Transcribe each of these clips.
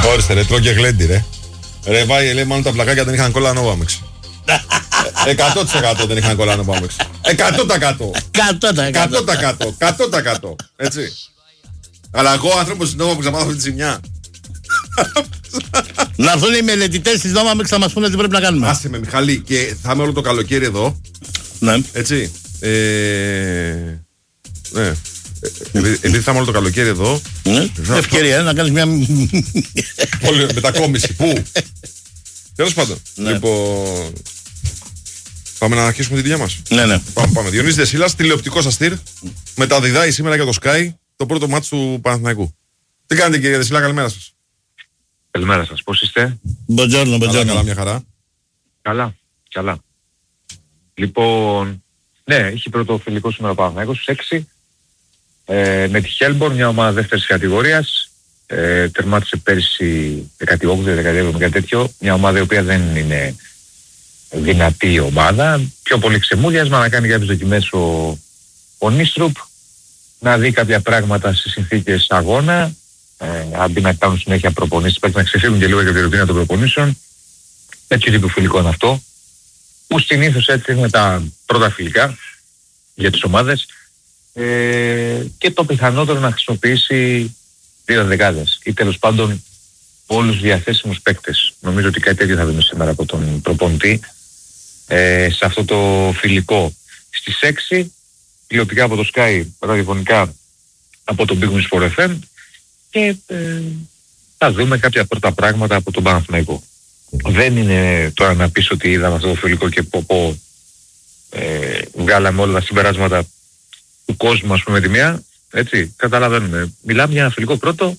Ορίστε ρε, τρώγε γλέντι ρε. Ρε βάει, λέει μάλλον τα πλακάκια δεν είχαν κόλλα Novamax. 100% δεν είχαν κόλλα Novamax. 100%. Έτσι. Αλλά εγώ άνθρωπος της Novamax να μάθω αυτή τη ζημιά. Να έρθουν οι μελετητές της Novamax να μας πούνε τι πρέπει να κάνουμε. Άσε με Μιχάλη, και θα είμαι όλο το καλοκαίρι εδώ. Ναι. Έτσι. Ναι. Επειδή θα είμαι όλο το καλοκαίρι εδώ. Ναι. Ευκαιρία να κάνεις μια μετακόμιση. Πού? Τέλος πάντων. Ναι. Λοιπόν, πάμε να αρχίσουμε τη δουλειά μας. Ναι. Πάμε. Διονύσης Δεσίλας, τηλεοπτικός αστήρ. Μεταδιδάει σήμερα για το Sky το πρώτο μάτς του Παναθηναϊκού. Τι κάνετε κύριε Δεσίλα, καλημέρα σας. Καλημέρα σας, πώς είστε? Μποντζόρνο. Καλά, μια χαρά. Καλά. Λοιπόν, ναι, έχει πρώτο φιλικό σήμερα ο Παναθηναϊκός στις 6. Με τη Χέλμπορν, μια ομάδα δεύτερης κατηγορίας. Τερμάτισε πέρσι 18-17 κάτι τέτοιο. Μια ομάδα η οποία δεν είναι δυνατή ομάδα. Πιο πολύ ξεμούδιασμα, να κάνει κάποιες δοκιμές ο Νίστρουπ. Να δει κάποια πράγματα στις συνθήκες αγώνα. Αντί να κάνουν συνέχεια προπονήσεις, πρέπει να ξεφύγουν και λίγο για τη ρουτίνα των προπονήσεων. Έτσι τύπου φιλικό είναι αυτό. Που συνήθως έτσι είναι τα πρώτα φιλικά για τις ομάδες. Και το πιθανότερο να χρησιμοποιήσει δύο δεκάδες ή τέλος πάντων όλους τους διαθέσιμους παίκτες. Νομίζω ότι κάτι τέτοιο θα δούμε σήμερα από τον προπονητή σε αυτό το φιλικό. Στις 6 τηλεοπτικά από το Sky, ραδιοφωνικά από τον Big Wings for FM και θα δούμε κάποια πρώτα πράγματα από τον Παναθηναϊκό. Δεν είναι τώρα να πεις ότι είδαμε αυτό το φιλικό και βγάλαμε όλα τα συμπεράσματα του κόσμου, ας πούμε, τη μία, έτσι, καταλαβαίνουμε. Μιλάμε για ένα φιλικό πρώτο,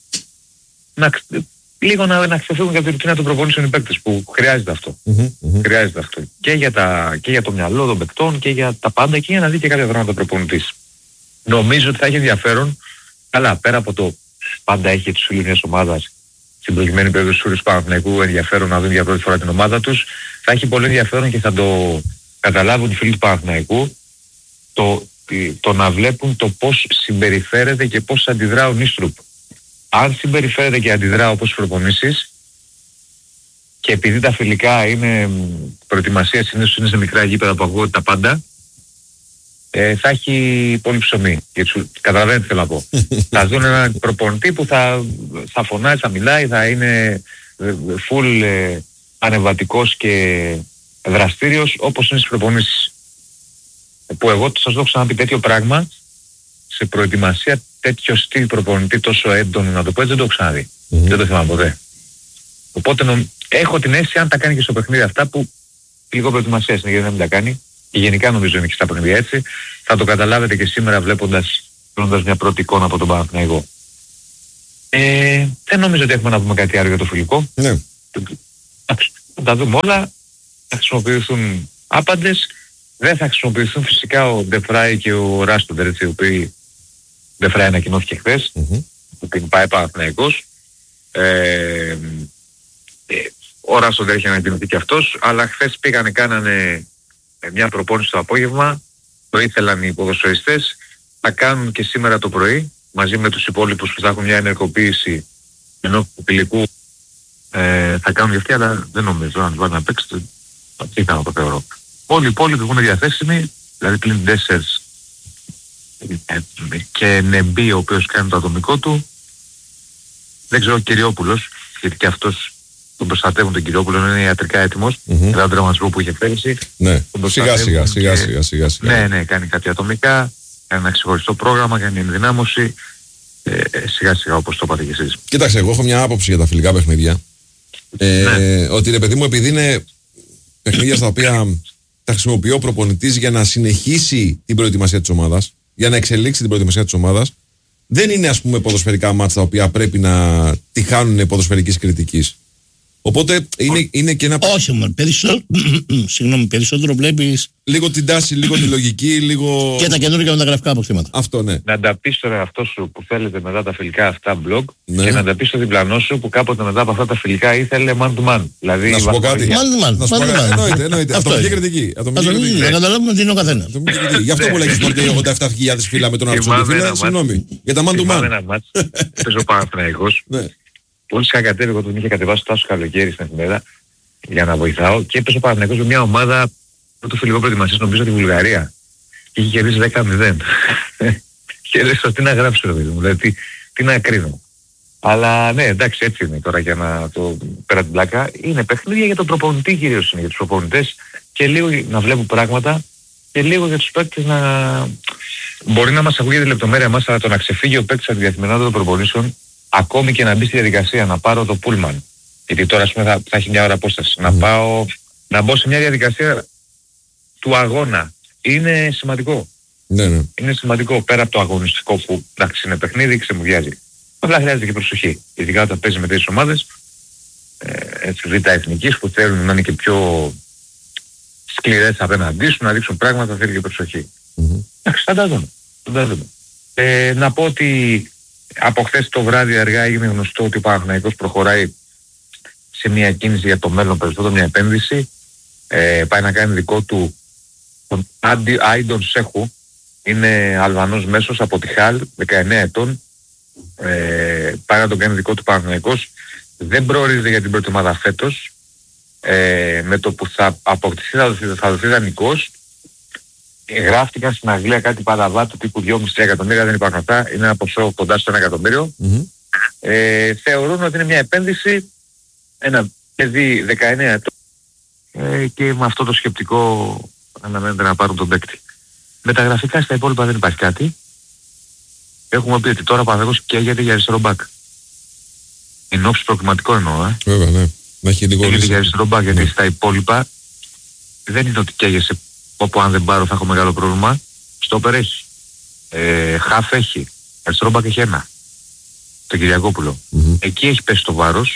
λίγο να ξεφύγουν για τη ρουτίνα των προπονήσεων οι παίκτες που χρειάζεται αυτό. Χρειάζεται αυτό. Και για το μυαλό των παικτών και για τα πάντα και για να δει και κάποια πράγματα προπονητής. Νομίζω ότι θα έχει ενδιαφέρον, καλά, πέρα από το πάντα έχει τους φίλους μιας ομάδας, στην προηγουμένη περίοδο στους φίλους του Παναθηναϊκού ενδιαφέρον να δουν για πρώτη φορά την ομάδα τους, θα έχει πολύ ενδιαφέρον και θα το καταλάβουν οι φίλοι του Παναθηναϊκού το να βλέπουν το πώς συμπεριφέρεται και πώς αντιδρά ο Νίστρουπ. Αν συμπεριφέρεται και αντιδρά όπως οι προπονήσεις και επειδή τα φιλικά είναι προετοιμασία, συνήθως είναι σε μικρά γήπεδα που ακούγονται τα πάντα, θα έχει πολύ ψωμί. Καταλαβαίνετε τι θέλω να πω. Θα δουν έναν προπονητή που θα φωνάζει, θα μιλάει, θα είναι full ανεβατικός και δραστήριος όπως είναι στις προπονήσεις. Που εγώ σας δώσω να πει τέτοιο πράγμα σε προετοιμασία, τέτοιο στυλ προπονητή τόσο έντονο, να το πω έτσι, δεν το έχω ξαναδεί. Δεν το θυμάμαι ποτέ. Οπότε έχω την αίσθηση αν τα κάνει και στο παιχνίδι αυτά που λίγο προετοιμασία είναι γιατί να μην τα κάνει και γενικά νομίζω είναι και στα παιχνίδια έτσι, θα το καταλάβετε και σήμερα βλέποντας μια πρώτη εικόνα από τον Παναθηναϊκό. Δεν νομίζω ότι έχουμε να πούμε κάτι άλλο για το φιλικό. Ναι. Θα τα δούμε όλα, θα χρησιμοποιηθούν άπαντες. Δεν θα χρησιμοποιηθούν φυσικά ο Ντεφράι και ο Ράστοντερ, έτσι, ο οποίος Ντεφράι ανακοινώθηκε χθες, που την πάει Παναθηναϊκός. Ο Ράστοντερ έχει ανακοινωθεί και αυτός, αλλά χθες πήγανε, κάνανε μια προπόνηση το απόγευμα, το ήθελαν οι ποδοσφαιριστές, θα κάνουν και σήμερα το πρωί, μαζί με τους υπόλοιπους που θα έχουν μια ενεργοποίηση ενώ του πηλικού θα κάνουν και αυτοί, αλλά δεν νομίζω, αν βάλουν να παίξετε, τι κάνω το θεωρώ. Όλοι οι υπόλοιποι που είναι διαθέσιμοι, δηλαδή πλην 4 και Νεμπί ο οποίος κάνει το ατομικό του, δεν ξέρω ο Κυριόπουλος, γιατί και αυτός τον προστατεύουν τον Κυριόπουλο, είναι ιατρικά έτοιμος, μετά τον τραυματισμό που είχε πέρυσι. Ναι, σιγά. Ναι, κάνει κάποια ατομικά, κάνει ένα ξεχωριστό πρόγραμμα, κάνει ενδυνάμωση, σιγά σιγά όπως το είπατε και εσείς. Κοίταξε, εγώ έχω μια άποψη για τα φιλικά παιχνίδια. Ότι ρε παιδί μου, επειδή είναι παιχνίδια στα οποία τα χρησιμοποιεί ο προπονητής για να συνεχίσει την προετοιμασία της ομάδας, για να εξελίξει την προετοιμασία της ομάδας, δεν είναι ας πούμε ποδοσφαιρικά μάτς τα οποία πρέπει να τη χάνουν ποδοσφαιρικής κριτικής. Οπότε είναι και ένα... Όχι μόνο, περισσότερο βλέπεις... Λίγο την τάση, λίγο τη λογική, λίγο... Και τα καινούργια μεταγραφικά αποκτήματα. Αυτό, ναι. Να τα πεις στον εαυτό σου που θέλετε μετά τα φιλικά αυτά blog, ναι, και να τα πεις στο διπλανό σου που κάποτε μετά από αυτά τα φιλικά ήθελε man to man. Δηλαδή, να σου πω κάτι. Εννοείται. Ατομική κριτική. Να καταλάβουμε τι είναι ο καθένας. Γι' αυτό που λέγεις ότι 87.000 φύλλα με τον Άλεξο του φίλε, συγγνώμη. Για τα man to man. Παίζω Παναθηναϊκός Πολύ είχα κατέβει, εγώ τον είχε κατεβάσει τόσο καλοκαίρι στην εφημερίδα για να βοηθάω και έπεσε ο Παναθηναϊκός με μια ομάδα του φιλικό προετοιμασίας, νομίζω τη Βουλγαρία. Και είχε κερδίσει 10-0. Και λες τι να γράψω, ρε παιδί μου, δηλαδή τι να κρίνω. Αλλά ναι, εντάξει, έτσι είναι τώρα για να το πέρα την πλάκα. Είναι παιχνίδια για τον προπονητή κυρίως, είναι για τους προπονητές και λίγο να βλέπουν πράγματα και λίγο για τους παίκτες να... Μπορεί να μας ακούγεται λεπτομέρεια μας, αλλά το να ξεφύγει ο παίκτης από τη διαθυμενότητα των προπονήσεων, ακόμη και να μπει στη διαδικασία να πάρω το πούλμαν, γιατί τώρα ας πούμε θα έχει μια ώρα απόσταση, να μπω σε μια διαδικασία του αγώνα, είναι σημαντικό. Ναι. Είναι σημαντικό πέρα από το αγωνιστικό που εντάξει είναι παιχνίδι, ξεμουδιάζει. Απλά χρειάζεται και προσοχή. Ειδικά όταν παίζει με τέτοιες ομάδες, β' εθνικής που θέλουν να είναι και πιο σκληρές απέναντί σου, να δείξουν πράγματα, θέλει και προσοχή. Εντάξει, θα τα δούμε. Να πω ότι από χθες το βράδυ αργά έγινε γνωστό ότι ο Παναθηναϊκός προχωράει σε μια κίνηση για το μέλλον, περισσότερο μια επένδυση. Πάει να κάνει δικό του τον Άιντον Σέχου. Είναι Αλβανός μέσος από τη Χαλ, 19 ετών. Πάει να τον κάνει δικό του Παναθηναϊκός. Δεν προορίζεται για την πρώτη ομάδα φέτος. Με το που θα αποκτηθεί θα δοθεί δανεικός. Γράφτηκαν στην Αγγλία κάτι παραβάτου τύπου 2,5-3 εκατομμύρια, δεν υπάρχουν αυτά. Είναι ένα ποσό κοντά στο 1 εκατομμύριο. Θεωρούν ότι είναι μια επένδυση, ένα παιδί 19 ετών και με αυτό το σκεπτικό αναμένεται να πάρουν τον παίκτη. Μεταγραφικά στα υπόλοιπα δεν υπάρχει κάτι. Έχουμε πει ότι τώρα ο Παναθηναϊκός καίγεται για αριστερό μπακ. Είναι όψη προκριματικό εννοώ. Βέβαια, ναι. Να έχει λίγο λύση. Για αριστερό μπακ, γιατί στα υπόλοιπα δεν είναι ότι καίγεσαι, όπου αν δεν πάρω θα έχω μεγάλο πρόβλημα. Στόπερ έχει. Χαφ έχει. Αριστερό μπακ έχει ένα. Το Κυριακόπουλο. Εκεί έχει πέσει το βάρος.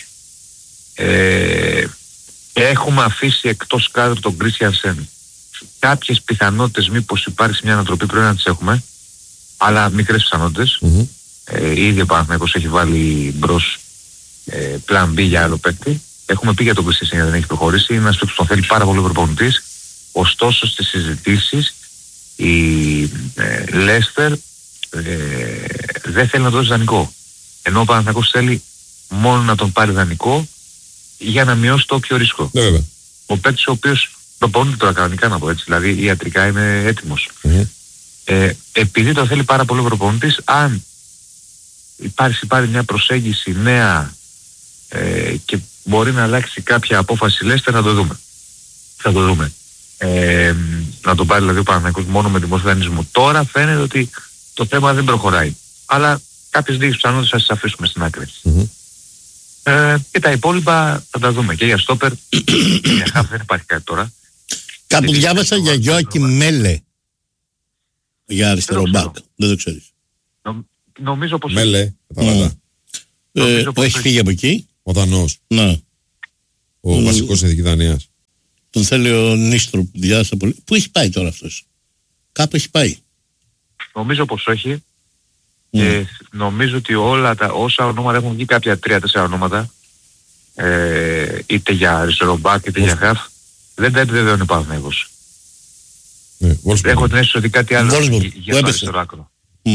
Έχουμε αφήσει εκτός κάδρου τον Κρίστιαν Σεν. Κάποιες πιθανότητες μήπως υπάρξει μια ανατροπή πρέπει να τις έχουμε, αλλά μικρές πιθανότητες. Ήδη ο Παναθηναϊκός έχει βάλει μπρος πλάν B για άλλο παίκτη. Έχουμε πει για τον Κρίστιαν Σεν, δεν έχει προχωρήσει. Είναι ένας παίκτης που τον θέλει πάρα πολύ ο προπονητής. Ωστόσο στις συζητήσεις η Λέστερ δεν θέλει να δώσει δανεικό. Ενώ ο Παναθηναϊκός θέλει μόνο να τον πάρει δανεικό για να μειώσει το όποιο ρίσκο. Ο παίκτης ο οποίος προπονείται τώρα κανονικά να πω έτσι, δηλαδή ιατρικά είναι έτοιμος. Επειδή το θέλει πάρα πολύ ο προπονητής, αν υπάρχει μια προσέγγιση νέα και μπορεί να αλλάξει κάποια απόφαση Λέστερ, να το δούμε. Θα το δούμε. Να τον πάρει δηλαδή ο Παναθηναϊκός μόνο με δημόσιο δανεισμό. Τώρα φαίνεται ότι το θέμα δεν προχωράει. Αλλά κάποιες λίγες πιθανότητες θα τις αφήσουμε στην άκρη. Και τα υπόλοιπα θα τα δούμε. Και για στόπερ, για χαφ δεν υπάρχει κάτι τώρα. Κάπου διάβασα για Γιώακι Μέλε. Για αριστερό μπακ. Δεν το ξέρεις. Νομίζω πως... Μέλε, που έχει φύγει από εκεί. Ο Δανός. Ναι. Ο βασικός εθνικής Δανίας. Τον θέλει ο Νίστρο που διάβασα πολύ. Πού έχει πάει τώρα αυτός? Κάπου έχει πάει. Νομίζω πως όχι. Και νομίζω ότι όλα όσα ονόματα έχουν βγει, κάποια 3-4 ονόματα, είτε για αριστερό μπακ είτε για χαφ, δεν τα επιβεβαιώνει ο Παναθηναϊκός. Έχω την αίσθηση ότι κάτι άλλο για το αριστερό άκρο.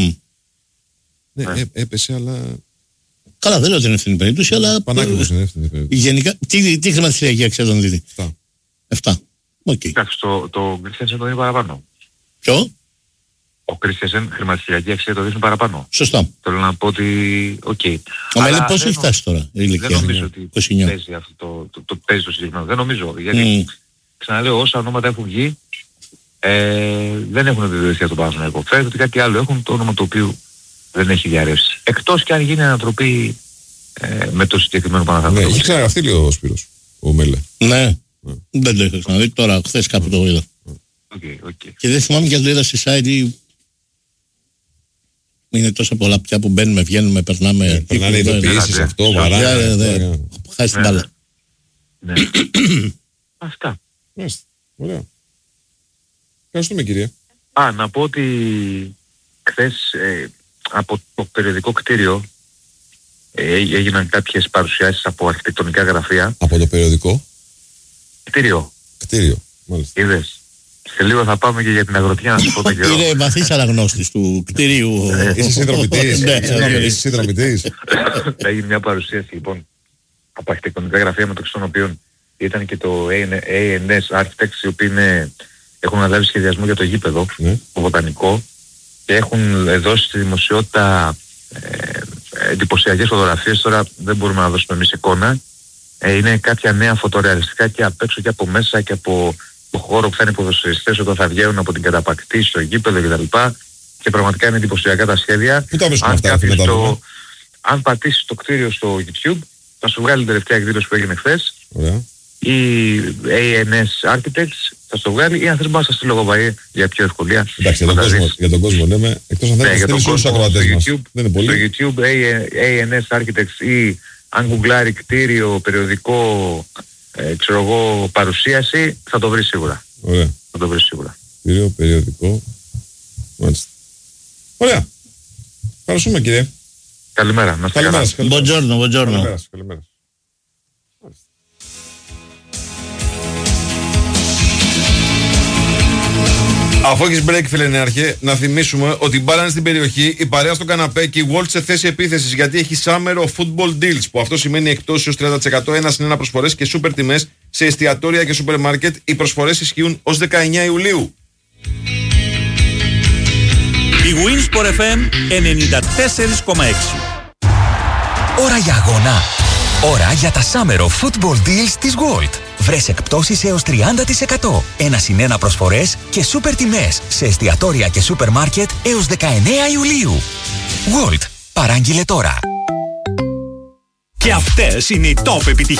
Ναι, έπεσε, αλλά... Καλά, δεν λέω ότι είναι ευθύνη περίπτωση, αλλά... Πανάκριβος είναι ευθύνη περίπτωση. Γενικά, τι χρηματιστηριακή αξία τον δίδει? 7. Εντάξει, το Κρίστιανσεν το δίνει παραπάνω. Ποιο? Ο Κρίστιανσεν χρηματιστηριακή αξία το δίνει παραπάνω. Σωστά. Θέλω να πω ότι... Ο Μέλε πώς έχει φτάσει τώρα? Δεν νομίζω ότι παίζει αυτό το παίζει το συγκεκριμένο. Δεν νομίζω. Γιατί ξαναλέω, όσα ονόματα έχουν βγει δεν έχουν επιβεβαιωθεί από τον Παναθηναϊκό. Φαίνεται ότι κάτι άλλο έχουν, το όνομα το οποίο δεν έχει διαρρεύσει. Εκτός και αν γίνει ανατροπή με το συγκεκριμένο Παναθηναϊκό. Ναι, έχει ξαναγραφτεί λίγο ο Σπύρος, ο Μέλε. Ναι. Δεν το είχα ξαναδεί. Τώρα, χθες κάπου το είδα. Και δεν θυμάμαι και αν το είδα στη site. Είναι τόσα πολλά πια που μπαίνουμε, βγαίνουμε, περνάμε. Περνάνε ειδοποιήσεις, αυτό, βαράνε. Χάσει την μπάλα. Αυτά. Ωραία. Ευχαριστούμε, κύριε. Να πω ότι χθες από το περιοδικό κτίριο έγιναν κάποιες παρουσιάσεις από αρχιτεκτονικά γραφεία. Από το περιοδικό? Κτίριο, μάλιστα. Είδες. Σε λίγο θα πάμε και για την αγροτιά να σου πω τον καιρό. Είναι βαθύς αναγνώστης του κτίριου. Είσαι συνδρομητής. Θα γίνει μια παρουσίαση λοιπόν από αρχιτεκτονικά γραφεία, μεταξύ των οποίων ήταν και το ANS Architects, οι οποίοι έχουν αναλάβει σχεδιασμό για το γήπεδο, το βοτανικό, και έχουν δώσει στη δημοσιότητα εντυπωσιακές φωτογραφίες. Τώρα δεν μπορούμε να δώσουμε εμείς εικόνα. Είναι κάποια νέα φωτορεαλιστικά και απ' έξω και από μέσα και από το χώρο που θα είναι οι ποδοσφαιριστές όταν θα βγαίνουν από την καταπακτή στο γήπεδο κτλ. Και πραγματικά είναι εντυπωσιακά τα σχέδια. Αν πατήσεις το κτίριο στο YouTube, θα σου βγάλει την τελευταία εκδήλωση που έγινε χθες. Η ANS Architects θα στο βγάλει, ή αν θες μπορείς να στείλω εγώ για πιο ευκολία. Εντάξει, για τον κόσμο λέμε, εκτός αν θέλεις να στείλεις τους ακροατές μας. Δεν είναι πολύ. Στο YouTube ANS Architects, ή αν γκουγκλάρει κτίριο, περιοδικό, ξέρω εγώ, παρουσίαση, θα το βρει σίγουρα. Ωραία. Θα το βρει σίγουρα. Κτίριο, περιοδικό. Μάλιστα. Ωραία. Ευχαριστούμε, κύριε. Καλημέρα. Να είστε καλά. Buongiorno. Καλημέρα. Αφού έχεις break, φίλε Νεάρχε, να θυμίσουμε ότι μπάλα είναι στην περιοχή, η παρέα στο καναπέ και η World σε θέση επίθεσης, γιατί έχει Summer of Football Deals, που αυτό σημαίνει εκτόσεις ως 30%, 1/1 προσφορές και σούπερ τιμές σε εστιατόρια και σούπερ μάρκετ. Οι προσφορές ισχύουν ως 19 Ιουλίου. Η Winsport FM 94,6. Ώρα για αγώνα. Ώρα για τα Summer of Football Deals της World. Βρες εκπτώσεις έως 30%, 1/1 προσφορές και σούπερ τιμές σε εστιατόρια και σούπερ μάρκετ έως 19 Ιουλίου. World. Παράγγειλε τώρα. Και αυτές είναι οι top επιτυχίες.